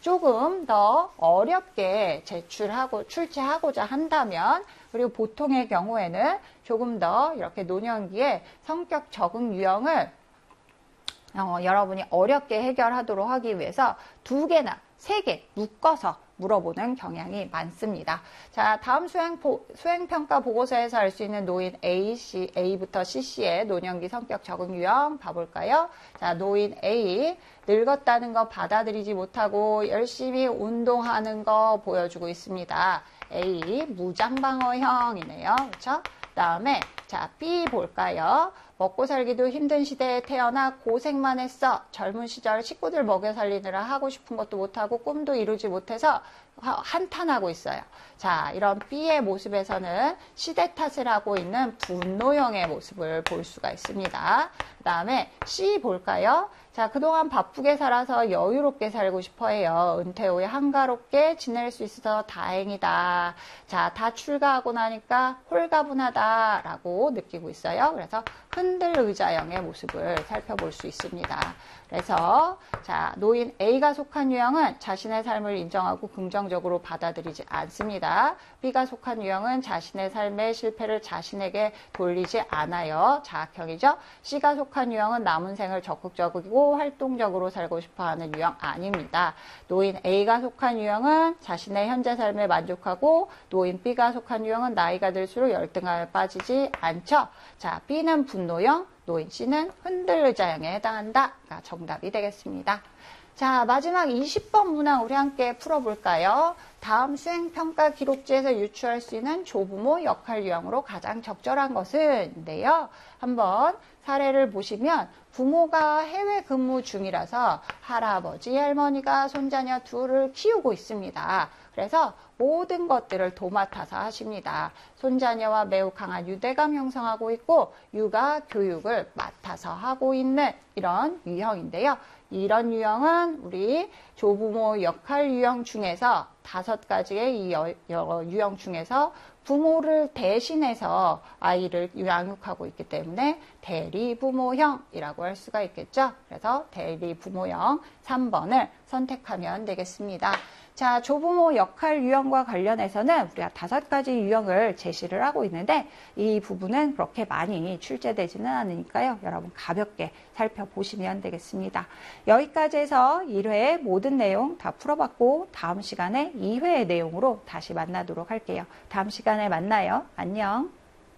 조금 더 어렵게 출제하고자 한다면, 그리고 보통의 경우에는 조금 더 이렇게 논현기의 성격 적응 유형을 여러분이 어렵게 해결하도록 하기 위해서 2개나 3개 묶어서 물어보는 경향이 많습니다. 자, 다음 수행평가 보고서에서 알 수 있는 노인 A부터 CC의 논현기 성격 적응 유형 봐볼까요? 자, 노인 A, 늙었다는 거 받아들이지 못하고 열심히 운동하는 거 보여주고 있습니다. A, 무장방어형이네요. 그렇죠? 다음에 자, B 볼까요? 먹고 살기도 힘든 시대에 태어나 고생만 했어. 젊은 시절 식구들 먹여 살리느라 하고 싶은 것도 못하고 꿈도 이루지 못해서 한탄하고 있어요. 자, 이런 B의 모습에서는 시대 탓을 하고 있는 분노형의 모습을 볼 수가 있습니다. 그 다음에 C 볼까요? 자, 그동안 바쁘게 살아서 여유롭게 살고 싶어 해요. 은퇴 후에 한가롭게 지낼 수 있어서 다행이다. 자, 다 출가하고 나니까 홀가분하다라고 느끼고 있어요. 그래서 흔들의자형의 모습을 살펴볼 수 있습니다. 그래서 자, 노인 A가 속한 유형은 자신의 삶을 인정하고 긍정적으로 받아들이지 않습니다. B가 속한 유형은 자신의 삶의 실패를 자신에게 돌리지 않아요. 자학형이죠. C가 속한 유형은 남은 생을 적극적이고 활동적으로 살고 싶어하는 유형 아닙니다. 노인 A가 속한 유형은 자신의 현재 삶에 만족하고, 노인 B가 속한 유형은 나이가 들수록 열등감에 빠지지 않죠. 자, B는 분노형, 노인 C는 흔들의자형에 해당한다가 정답이 되겠습니다. 자, 마지막 20번 문항 우리 함께 풀어볼까요? 다음 수행평가 기록지에서 유추할 수 있는 조부모 역할 유형으로 가장 적절한 것은?인데요. 한번 사례를 보시면 부모가 해외 근무 중이라서 할아버지, 할머니가 손자녀 둘을 키우고 있습니다. 그래서 모든 것들을 도맡아서 하십니다. 손자녀와 매우 강한 유대감 형성하고 있고 육아 교육을 맡아서 하고 있는 이런 유형인데요. 이런 유형은 우리 조부모 역할 유형 중에서 5가지의 이 유형 중에서 부모를 대신해서 아이를 양육하고 있기 때문에 대리부모형이라고 할 수가 있겠죠. 그래서 대리부모형 3번을 선택하면 되겠습니다. 자, 조부모 역할 유형과 관련해서는 우리가 5가지 유형을 제시를 하고 있는데 이 부분은 그렇게 많이 출제되지는 않으니까요. 여러분 가볍게 살펴보시면 되겠습니다. 여기까지 해서 1회 모든 내용 다 풀어봤고 다음 시간에 2회의 내용으로 다시 만나도록 할게요. 다음 시간에 만나요. 안녕.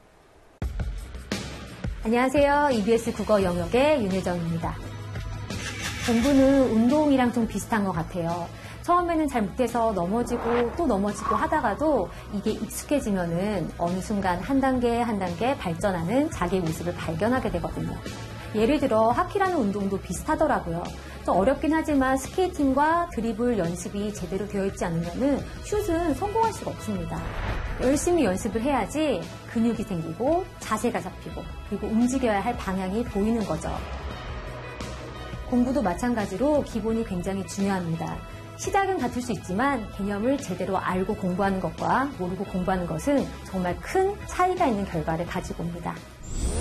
안녕하세요. EBS 국어 영역의 윤혜정입니다. 공부는 운동이랑 좀 비슷한 것 같아요. 처음에는 잘 못해서 넘어지고 또 넘어지고 하다가도 이게 익숙해지면은 어느 순간 한 단계 한 단계 발전하는 자기의 모습을 발견하게 되거든요. 예를 들어 하키라는 운동도 비슷하더라고요. 좀 어렵긴 하지만 스케이팅과 드리블 연습이 제대로 되어 있지 않으면은 슛은 성공할 수가 없습니다. 열심히 연습을 해야지 근육이 생기고 자세가 잡히고 그리고 움직여야 할 방향이 보이는 거죠. 공부도 마찬가지로 기본이 굉장히 중요합니다. 시작은 같을 수 있지만 개념을 제대로 알고 공부하는 것과 모르고 공부하는 것은 정말 큰 차이가 있는 결과를 가지고 옵니다.